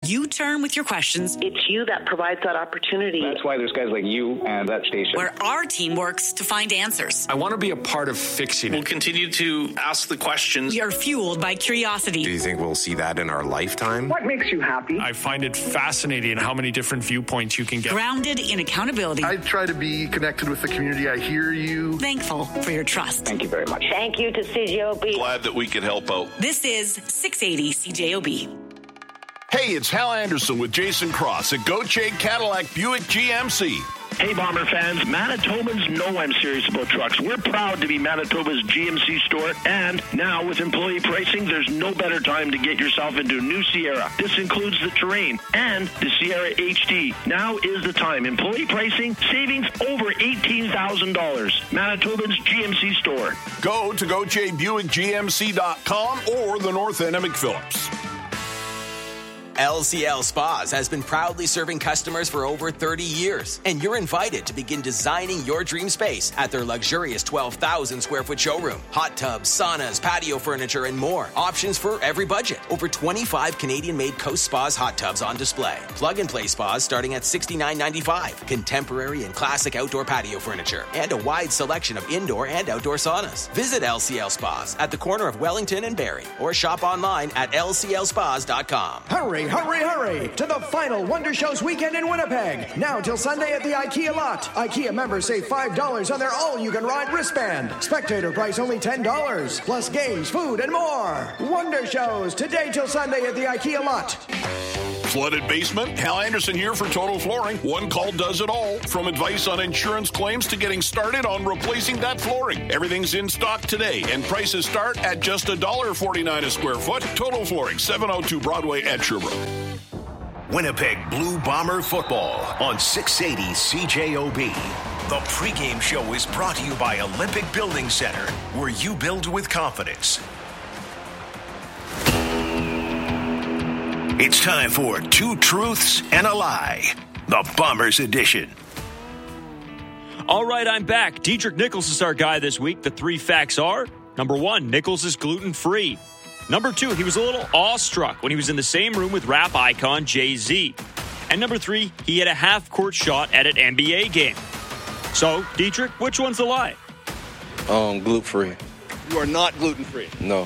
You turn with your questions. It's you that provides that opportunity. That's why there's guys like you and that station. Where our team works to find answers. I want to be a part of fixing it. We'll continue to ask the questions. We are fueled by curiosity. Do you think we'll see that in our lifetime? What makes you happy? I find it fascinating how many different viewpoints you can get. Grounded in accountability. I try to be connected with the community. I hear you. Thankful for your trust. Thank you very much. Thank you to CJOB. Glad that we could help out. This is 680 CJOB. Hey, it's Hal Anderson with Jason Cross at Gauthier Cadillac Buick GMC. Hey, Bomber fans, Manitobans know I'm serious about trucks. We're proud to be Manitoba's GMC store, and now with employee pricing, there's no better time to get yourself into a new Sierra. This includes the Terrain and the Sierra HD. Now is the time. Employee pricing, savings over $18,000. Manitoba's GMC store. Go to GauthierBuickGMC.com or the north end of McPhillips. LCL Spas has been proudly serving customers for over 30 years, and you're invited to begin designing your dream space at their luxurious 12,000 square foot showroom. Hot tubs, saunas, patio furniture, and more. Options for every budget. Over 25 Canadian-made Coast Spas hot tubs on display. Plug-and-play spas starting at $69.95. Contemporary and classic outdoor patio furniture, and a wide selection of indoor and outdoor saunas. Visit LCL Spas at the corner of Wellington and Barrie, or shop online at lclspas.com. Hurry, hurry, hurry to the final Wonder Shows weekend in Winnipeg. Now till Sunday at the IKEA lot. IKEA members save $5 on their all-you-can-ride wristband. Spectator price only $10. Plus games, food, and more. Wonder Shows today till Sunday at the IKEA lot. Flooded basement? Hal Anderson here for Total Flooring. One call does it all. From advice on insurance claims to getting started on replacing that flooring. Everything's in stock today, and prices start at just $1.49 a square foot. Total Flooring, 702 Broadway at Sherbrooke. Winnipeg Blue Bomber football on 680 CJOB. The pregame show is brought to you by Olympic Building Center, where you build with confidence. It's time for Two Truths and a Lie, the Bombers edition. All right, I'm back. Dietrich Nichols is our guy this week. The three facts are, number one, Nichols is gluten-free. Number two, he was a little awestruck when he was in the same room with rap icon Jay-Z. And number three, he had a half-court shot at an NBA game. So, Dietrich, which one's the lie? Gluten-free. You are not gluten-free? No.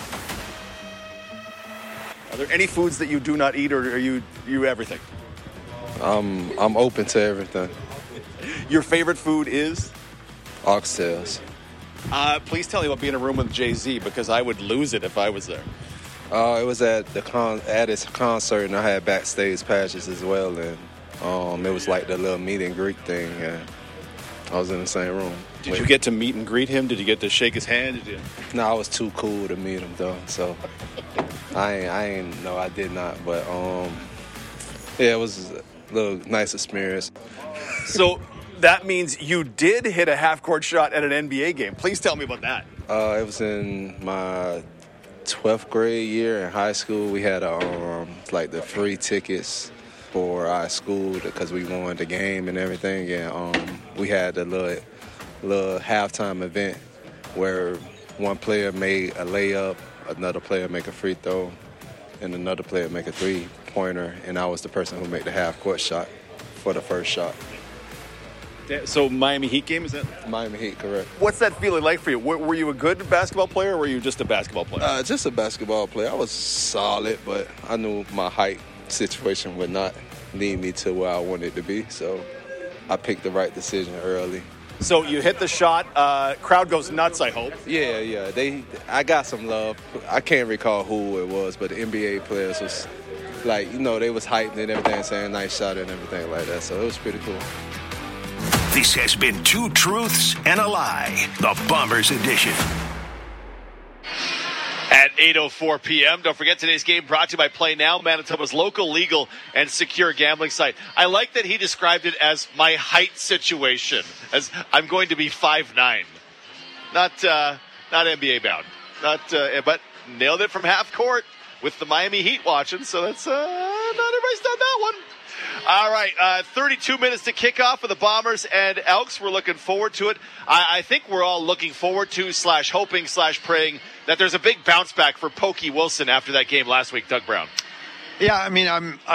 Are there any foods that you do not eat, or are you everything? I'm open to everything. Your favorite food is? Oxtails. Please tell me about being in a room with Jay-Z, because I would lose it if I was there. It was at his concert, and I had backstage passes as well, and it was like the little meet and greet thing, and I was in the same room. Did you get to meet and greet him? Did you get to shake his hand? No, I was too cool to meet him though, so I did not, but it was a little nice experience. So that means you did hit a half-court shot at an NBA game. Please tell me about that. It was in my 12th grade year in high school. We had the free tickets for our school because we won the game and everything, and we had a little halftime event where one player made a layup, another player make a free throw, and another player make a three-pointer, and I was the person who made the half-court shot for the first shot. So Miami Heat game, is that? Miami Heat, correct. What's that feeling like for you? Were you a good basketball player, or were you just a basketball player? Just a basketball player. I was solid, but I knew my height situation would not lead me to where I wanted to be, so I picked the right decision early. So you hit the shot. Crowd goes nuts, I hope. Yeah. I got some love. I can't recall who it was, but the NBA players was like, they was hyping and everything, saying nice shot and everything like that. So it was pretty cool. This has been Two Truths and a Lie, the Bombers edition. At 8:04 p.m. Don't forget today's game brought to you by Play Now, Manitoba's local, legal, and secure gambling site. I like that he described it as my height situation, as I'm going to be 5'9". Not NBA bound. But nailed it from half court with the Miami Heat watching, so that's not everybody's done that one. All right, 32 minutes to kick off for the Bombers and Elks. We're looking forward to it. I think we're all looking forward to / hoping / praying that there's a big bounce back for Pokey Wilson after that game last week, Doug Brown. Yeah, I mean, I'm